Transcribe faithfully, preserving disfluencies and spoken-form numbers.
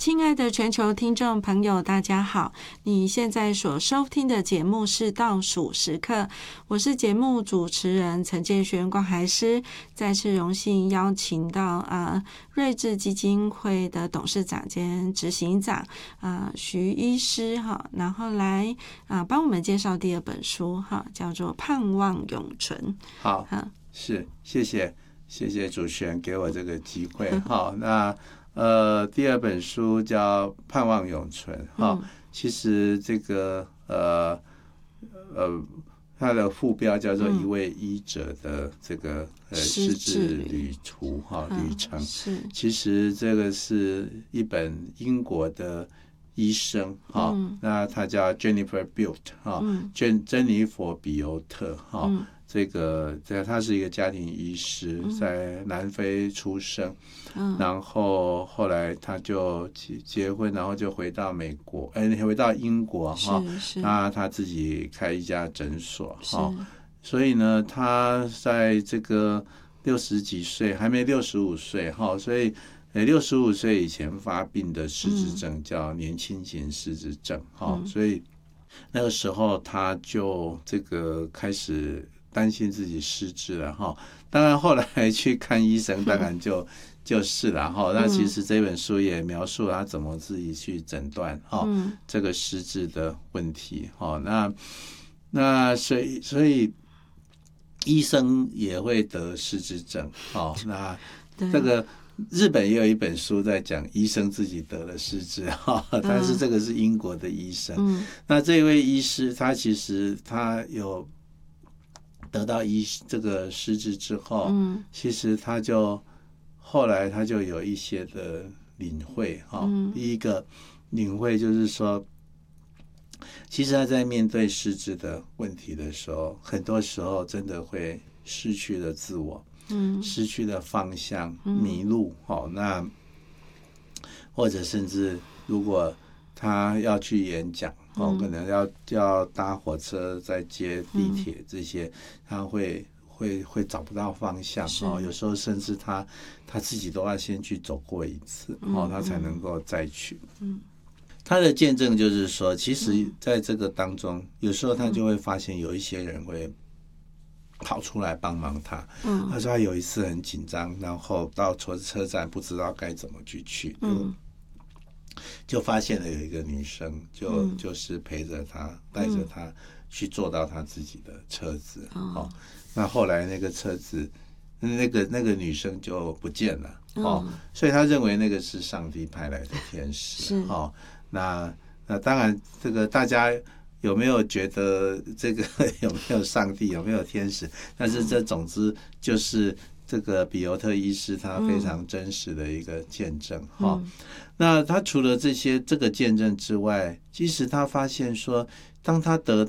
亲爱的全球听众朋友，大家好！你现在所收听的节目是倒数时刻，我是节目主持人陈建轩关怀师，再次荣幸邀请到呃瑞智基金会的董事长兼执行长呃徐医师哈，然后来啊、呃、帮我们介绍第二本书哈，叫做《盼望永存》。 好，是谢谢谢谢主持人给我这个机会。好，那。呃，第二本书叫《盼望永存》哈、嗯，其实这个呃呃，它的副标叫做一位医者的这个、嗯、呃失智旅途哈、嗯、旅程。是，其实这个是一本英国的医生哈、嗯，那他叫 Jennifer Buert 哈、嗯，珍珍妮佛比尤特哈。嗯，这个这他是一个家庭医师，在南非出生，嗯、然后后来他就结婚，然后就回到美国，哎，回到英国哈，他他自己开一家诊所哈，所以呢，他在这个六十几岁，还没六十五岁哈，所以呃六十五岁以前发病的失智症、嗯、叫年轻型失智症哈、嗯，所以那个时候他就这个开始担心自己失智了哈，当然后来去看医生，当然就、嗯、就是了哈。那其实这本书也描述他怎么自己去诊断哈、嗯、这个失智的问题哈。那那所以所以医生也会得失智症哈。那这个日本也有一本书在讲医生自己得了失智哈，但是这个是英国的医生。嗯、那这位医师他其实他有。得到医这个失智之后、嗯，其实他就后来他就有一些的领会哈、嗯。第一个领会就是说，其实他在面对失智的问题的时候，很多时候真的会失去了自我，嗯，失去了方向，迷路哈、嗯。那或者甚至如果他要去演讲。哦，可能要要搭火车、再接地铁这些，嗯、他会会会找不到方向哦。有时候甚至他他自己都要先去走过一次，嗯、哦，他才能够再去。嗯，他的见证就是说，其实在这个当中，嗯、有时候他就会发现有一些人会跑出来帮忙他。嗯，他说他有一次很紧张，然后到车车站不知道该怎么去去。嗯。就发现了有一个女生就、嗯、就是陪着他带着他去坐到他自己的车子、嗯哦、那后来那个车子那个那个女生就不见了、嗯哦、所以他认为那个是上帝派来的天使、哦、那那当然这个大家有没有觉得这个有没有上帝有没有天使，但是这总之就是这个比尤特医师他非常真实的一个见证、嗯哦、那他除了这些这个见证之外，其实他发现说当他得